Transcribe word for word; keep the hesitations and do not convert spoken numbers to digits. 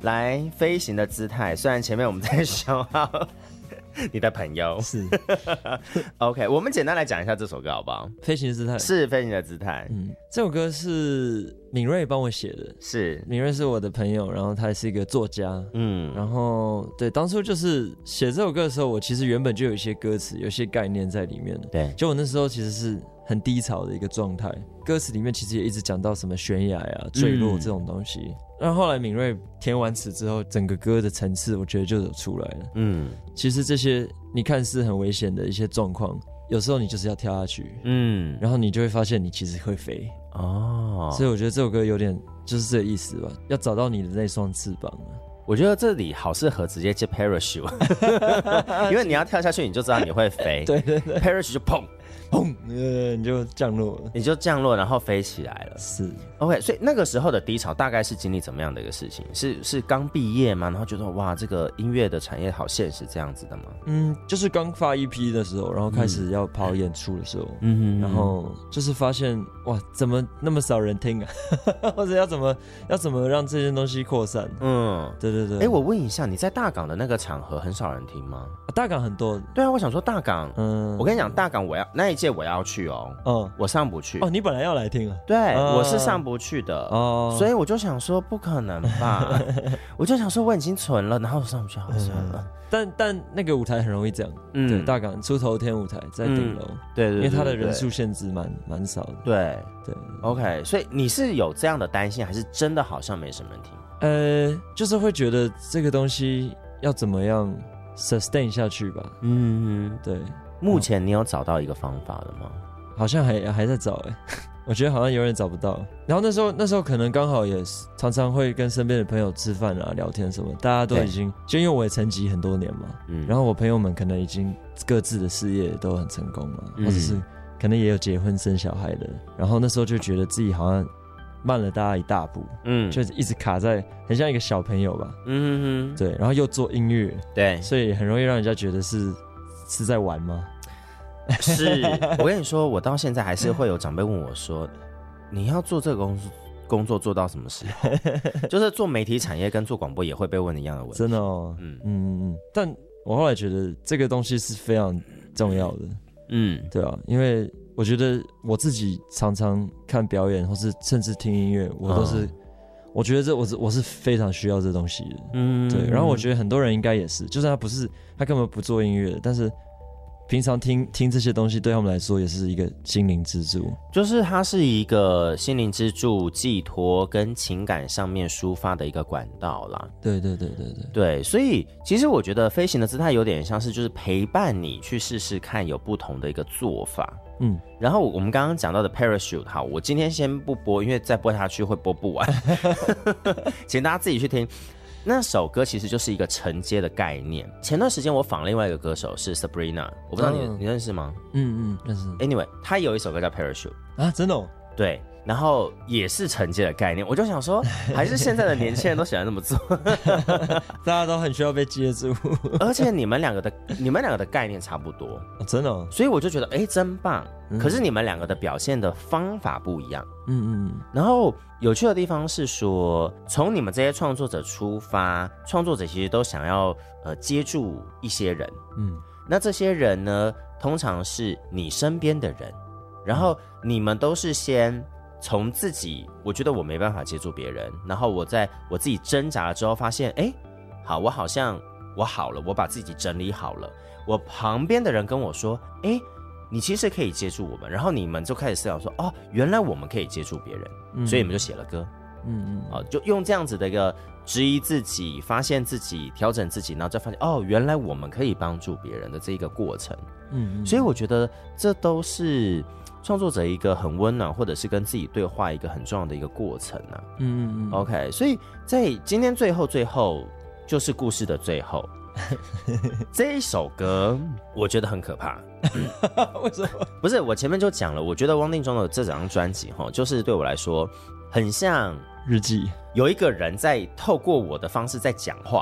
来飞行的姿态，虽然前面我们在消耗你的朋友是 OK， 我们简单来讲一下这首歌好不好？ 飞行的姿态是飞行的姿态。 嗯，这首歌是敏锐帮我写的， 是敏锐是我的朋友，然后他是一个作家， 嗯， 然后对，当初就是写这首歌的时候，我其实原本就有一些歌词，有一些概念在里面的。 对， 就我那时候其实是很低潮的一个状态，歌词里面其实也一直讲到什么悬崖啊、坠落这种东西。嗯然后后来敏锐填完词之后，整个歌的层次我觉得就有出来了。嗯，其实这些你看似很危险的一些状况，有时候你就是要跳下去，嗯，然后你就会发现你其实会飞哦。所以我觉得这首歌有点就是这个意思吧，要找到你的那双翅膀啊。 我觉得这里好适合直接接 parachute， 因为你要跳下去，你就知道你会飞。 对对对 ，parachute 就砰。 砰，呃，你就降落了， 你就降落，然后飞起来了。 是 ，OK， 所以那个时候的低潮大概是经历怎么样的一个事情？是是刚毕业吗？然后觉得哇，这个音乐的产业好现实，这样子的吗？ 嗯，就是刚发 E P 的时候，然后开始要跑演出的时候，嗯，然后就是发现哇，怎么那么少人听啊？或者要怎么要怎么让这件东西扩散？嗯，对对对。 哎，我问一下，你在大港的那个场合很少人听吗？ 啊、大港很多。 对啊，我想说大港，嗯，我跟你讲，大港我要那一届我要去哦，嗯，我上不去。 哦，你本来要来听啊？ 对，啊、我是上不去的哦，所以我就想说不可能吧，我就想说我已经存了，然后我上不去，好算了。嗯、 但但那个舞台很容易这样，嗯，对，大港出头天舞台在顶楼、嗯，对 对, 对，因为它的人数限制蛮蛮少的， 对对 ，OK， 所以你是有这样的担心，还是真的好像没什么人听？ 呃，就是会觉得这个东西要怎么样 sustain 下去吧，嗯，对。 目前你有找到一个方法了吗？ 好像还还在找哎、欸，我觉得好像有点找不到。然后那时候那时候可能刚好也是常常会跟身边的朋友吃饭啊、聊天什么，大家都已经就因为我也沉寂很多年嘛，嗯，然后我朋友们可能已经各自的事业都很成功了，嗯、或者是可能也有结婚生小孩的，然后那时候就觉得自己好像慢了大家一大步，嗯，就一直卡在很像一个小朋友吧，嗯哼哼，对，然后又做音乐， 对， 所以很容易让人家觉得是是在玩吗？ 是，我跟你说，我到现在还是会有长辈问我说，你要做这个工作工作做到什么时候？就是做媒体产业跟做广播也会被问一样的问题。 真的哦，嗯嗯嗯。但我后来觉得这个东西是非常重要的，嗯，对啊，因为我觉得我自己常常看表演，或是甚至听音乐，我都是，嗯、我觉得这我是我是非常需要这东西的，嗯，对。然后我觉得很多人应该也是，就算他不是他根本不做音乐，但是平常听听这些东西对他们来说也是一个心灵支柱， 就是它是一个心灵支柱、寄托跟情感上面抒发的一个管道啦。 对对对对对对，所以其实我觉得飞行的姿态有点像是就是陪伴你去试试看有不同的一个做法。嗯，然后我们刚刚讲到的 parachute， 好，我今天先不播，因为再播下去会播不完，请大家自己去听。那首歌其实就是一个承接的概念。前段时间我访另外一个歌手是 Sabrina， 我不知道你、哦、你认识吗？ 嗯嗯，认识。 Anyway， 他有一首歌叫 Parachute 啊，真的哦？ 对，然后也是承接的概念。我就想说，还是现在的年轻人都喜欢这么做， 大家都很需要被接住。 而且你们两个的你们两个的概念差不多， 哦、真的、哦。所以我就觉得，哎，真棒。嗯、可是你们两个的表现的方法不一样。嗯嗯。然后有趣的地方是说，从你们这些创作者出发，创作者其实都想要呃接住一些人。嗯。那这些人呢，通常是你身边的人。然后你们都是先从自己，我觉得我没办法接住别人，然后我在我自己挣扎了之后发现，哎，好，我好像我好了，我把自己整理好了，我旁边的人跟我说，哎，你其实可以接住我们，然后你们就开始思考说，哦，原来我们可以接住别人，嗯、所以你们就写了歌，嗯嗯，啊，就用这样子的一个质疑自己、发现自己、调整自己，然后再发现，哦，原来我们可以帮助别人的这一个过程，嗯嗯，所以我觉得这都是创作者一个很温暖，或者是跟自己对话一个很重要的一个过程啊。嗯嗯嗯。OK， 所以在今天最后最后就是故事的最后，这一首歌我觉得很可怕。 为什么？ 不是，我前面就讲了，我觉得汪定中的这张专辑哈，就是对我来说很像日记， 有一个人在透过我的方式在讲话。